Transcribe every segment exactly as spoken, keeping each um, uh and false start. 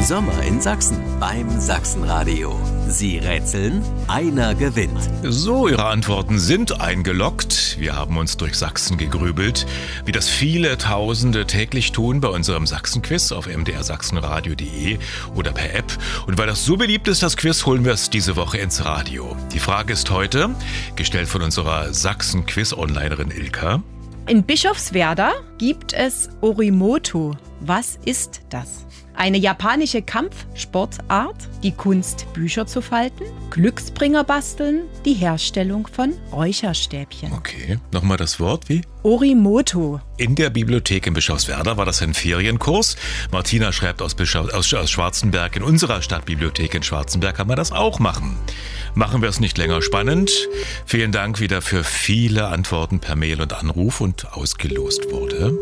Sommer in Sachsen beim Sachsenradio. Sie rätseln, einer gewinnt. So, Ihre Antworten sind eingeloggt. Wir haben uns durch Sachsen gegrübelt, wie das viele Tausende täglich tun bei unserem Sachsenquiz auf m d r sachsenradio punkt d e oder per App. Und weil das so beliebt ist, das Quiz, holen wir es diese Woche ins Radio. Die Frage ist heute, gestellt von unserer Sachsen-Quiz-Onlinerin Ilka. In Bischofswerda gibt es Orimoto. Was ist das? Eine japanische Kampfsportart, die Kunst, Bücher zu falten, Glücksbringer basteln, die Herstellung von Räucherstäbchen. Okay, nochmal das Wort, wie? Orimoto. In der Bibliothek in Bischofswerda war das ein Ferienkurs. Martina schreibt aus, Bischof, aus, aus Schwarzenberg. In unserer Stadtbibliothek in Schwarzenberg kann man das auch machen. Machen wir es nicht länger spannend. Vielen Dank wieder für viele Antworten per Mail und Anruf und ausgelost wurde.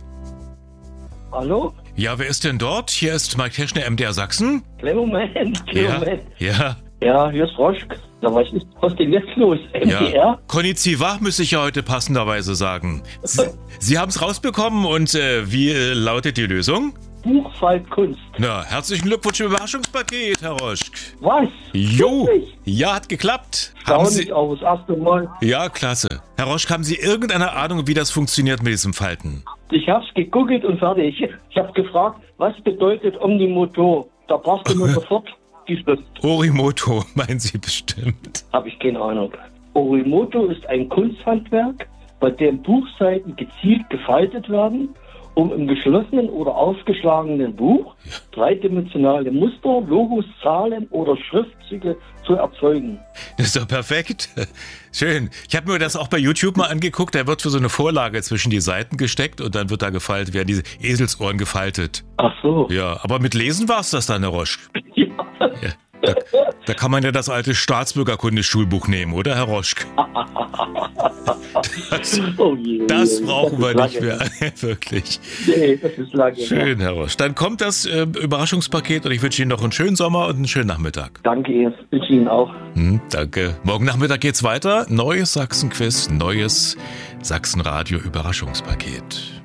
Hallo? Ja, wer ist denn dort? Hier ist Mike Teschner, M D R Sachsen. Kleinen Moment, kleinen Ja, Moment. ja. Ja, hier ist Roschk. Na, was ist, was ist denn jetzt los? M D R? Ja. Konnichiwa müsste ich ja heute passenderweise sagen. Sie, Sie haben es rausbekommen und äh, wie äh, lautet die Lösung? Buchfaltkunst. Na, herzlichen Glückwunsch im Überraschungspaket, Herr Roschk. Was? Jo, Wirklich? ja, hat geklappt. Haben Schau Sie? nicht aus, das erste Mal. Ja, klasse. Herr Roschk, haben Sie irgendeine Ahnung, wie das funktioniert mit diesem Falten? Ich hab's gegoogelt und fertig. Ich hab gefragt, was bedeutet Omnimotor? Da brauchst du nur sofort die Schrift. Orimoto, meinen Sie bestimmt. Hab ich keine Ahnung. Orimoto ist ein Kunsthandwerk, bei dem Buchseiten gezielt gefaltet werden, um im geschlossenen oder aufgeschlagenen Buch dreidimensionale Muster, Logos, Zahlen oder Schriftzüge zu erzeugen. Das ist doch perfekt. Schön. Ich habe mir das auch bei YouTube mal angeguckt. Da wird für so eine Vorlage zwischen die Seiten gesteckt und dann wird da gefaltet, werden diese Eselsohren gefaltet. Ach so. Ja, aber mit Lesen war es das dann, Herr Roschk. Ja. Ja, da, da kann man ja das alte Staatsbürgerkunde-Schulbuch nehmen, oder, Herr Roschk? Das, Oh je, das brauchen das wir ist nicht mehr. Wirklich. Nee, das ist lange. Schön, Herr Roschk. Dann kommt das äh, Überraschungspaket und ich wünsche Ihnen noch einen schönen Sommer und einen schönen Nachmittag. Danke, ich wünsche Ihnen auch. Hm, danke. Morgen Nachmittag geht's weiter. Neues Sachsen-Quiz, neues Sachsenradio-Überraschungspaket.